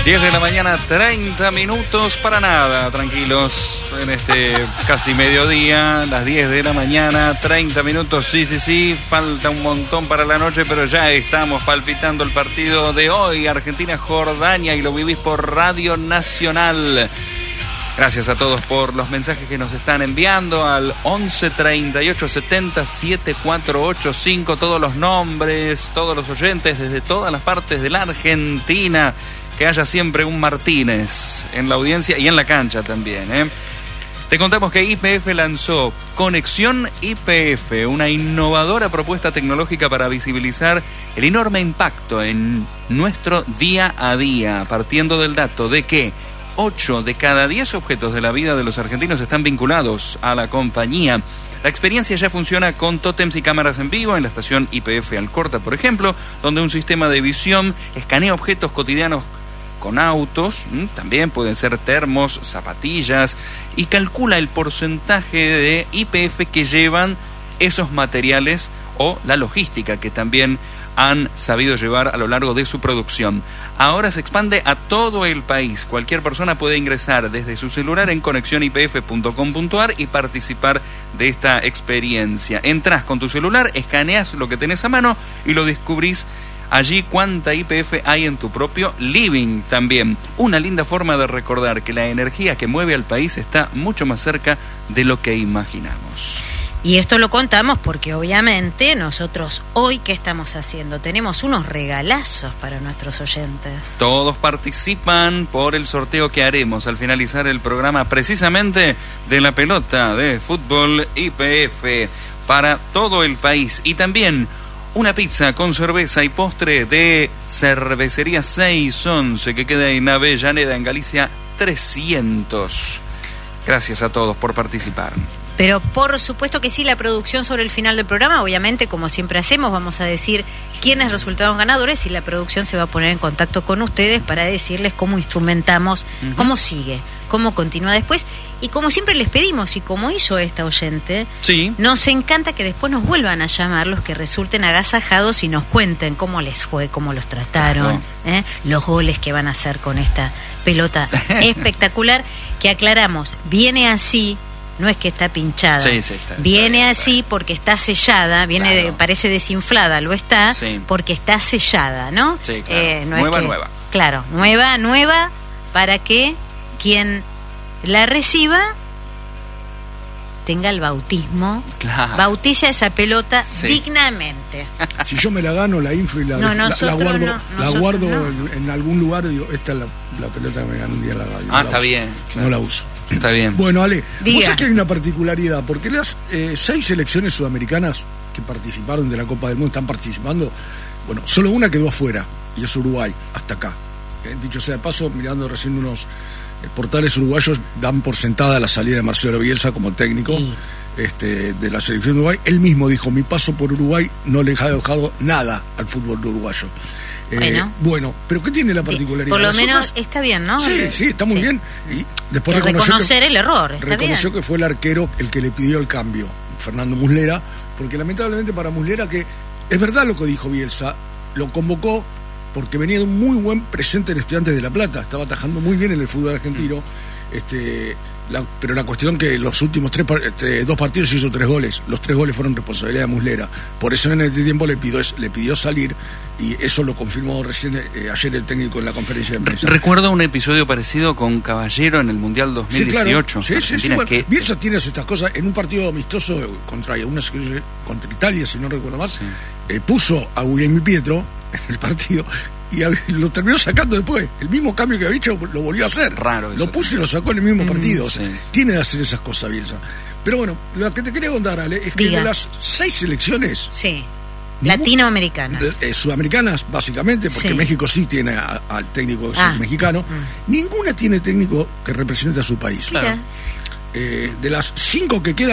10 de la mañana, 30 minutos para nada, tranquilos, en este casi mediodía, las 10 de la mañana, 30 minutos, sí, falta un montón para la noche, pero ya estamos palpitando el partido de hoy, Argentina-Jordania, y lo vivís por Radio Nacional. Gracias a todos por los mensajes que nos están enviando al 11 38 70 7485, todos los nombres, todos los oyentes desde todas las partes de la Argentina. Que haya siempre un Martínez en la audiencia y en la cancha también, ¿eh? Te contamos que YPF lanzó Conexión YPF, una innovadora propuesta tecnológica para visibilizar el enorme impacto en nuestro día a día, partiendo del dato de que 8 de cada 10 objetos de la vida de los argentinos están vinculados a la compañía. La experiencia ya funciona con tótems y cámaras en vivo en la estación YPF Alcorta, por ejemplo, donde un sistema de visión escanea objetos cotidianos con autos, también pueden ser termos, zapatillas, y calcula el porcentaje de YPF que llevan esos materiales o la logística que también han sabido llevar a lo largo de su producción. Ahora se expande a todo el país. Cualquier persona puede ingresar desde su celular en conexionypf.com.ar y participar de esta experiencia. Entrás con tu celular, escaneas lo que tenés a mano y lo descubrís allí cuánta YPF hay en tu propio living también. Una linda forma de recordar que la energía que mueve al país está mucho más cerca de lo que imaginamos. Y esto lo contamos porque obviamente nosotros hoy, ¿qué estamos haciendo? Tenemos unos regalazos para nuestros oyentes. Todos participan por el sorteo que haremos al finalizar el programa, precisamente de la pelota de fútbol YPF para todo el país. Y también una pizza con cerveza y postre de Cervecería 611, que queda en Avellaneda, en Galicia 300. Gracias a todos por participar. Pero por supuesto que sí, la producción sobre el final del programa, obviamente, como siempre hacemos, vamos a decir quiénes resultaron ganadores y la producción se va a poner en contacto con ustedes para decirles cómo instrumentamos, cómo sigue, cómo continúa después. Y como siempre les pedimos, y como hizo esta oyente, sí, nos encanta que después nos vuelvan a llamar los que resulten agasajados y nos cuenten cómo les fue, cómo los trataron, los goles que van a hacer con esta pelota espectacular, que aclaramos, viene así. No es que está pinchada, viene así porque está sellada, parece desinflada, lo está, porque está sellada, ¿no? Sí, claro. Nueva. Claro, nueva, para que quien la reciba tenga el bautismo, bautice esa pelota dignamente. Si yo me la gano, la inflo y la guardo en algún lugar, digo, esta es la pelota que me gané un día en la radio. Está bien. No la uso. Está bien. Bueno, Ale, vos sabés que hay una particularidad, porque las 6 selecciones sudamericanas que participaron de la Copa del Mundo están participando, bueno, solo una quedó afuera, y es Uruguay, hasta acá. Dicho sea de paso, mirando recién unos portales uruguayos, dan por sentada la salida de Marcelo Bielsa como técnico de la selección de Uruguay. Él mismo dijo, mi paso por Uruguay no le ha dejado nada al fútbol uruguayo. Bueno, pero ¿qué tiene la particularidad? Por lo menos está bien, ¿no? Sí, está muy bien. Y después reconocer el error, reconoció que fue el arquero el que le pidió el cambio, Fernando Muslera, porque lamentablemente para Muslera, que es verdad lo que dijo Bielsa, lo convocó porque venía de un muy buen presente en Estudiantes de La Plata, estaba atajando muy bien en el fútbol argentino, pero la cuestión que los últimos 2 partidos hizo 3 goles, los 3 goles fueron responsabilidad de Muslera, por eso en este tiempo le pidió salir, y eso lo confirmó recién ayer el técnico en la conferencia de prensa. Recuerdo un episodio parecido con Caballero en el Mundial 2018. Sí, bueno, Bielsa tiene estas cosas. En un partido amistoso contra Italia, si no recuerdo mal, puso a Guglielmi Pietro en el partido y lo terminó sacando después. El mismo cambio que había hecho lo volvió a hacer. Raro eso. Lo puso y lo sacó en el mismo partido. O sea, tiene que hacer esas cosas Bielsa. Pero bueno, lo que te quería contar, Ale, es que de las 6 selecciones latinoamericanas, sudamericanas básicamente, porque México sí tiene al técnico mexicano, ninguna tiene técnico que represente a su país. Claro. De las 5 que quedan,